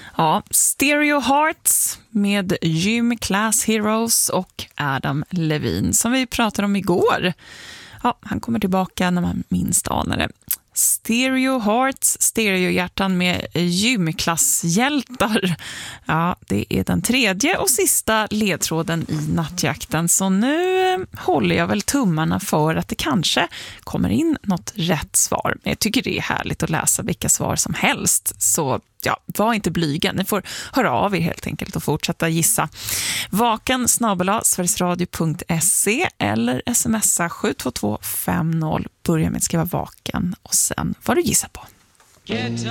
Ja, Stereo Hearts med Gym Class Heroes och Adam Levine som vi pratade om igår. Ja, han kommer tillbaka när man minst anar det. Stereo Hearts, stereohjärtan med gymklasshjältar. Ja, det är den tredje och sista ledtråden i nattjakten. Så nu håller jag väl tummarna för att det kanske kommer in något rätt svar. Men jag tycker det är härligt att läsa vilka svar som helst. Så ja, var inte blyga. Ni får höra av er helt enkelt och fortsätta gissa. vaken@sverigesradio.se eller smsa 72250. Börja med att skriva vaken och sen vad du gissar på.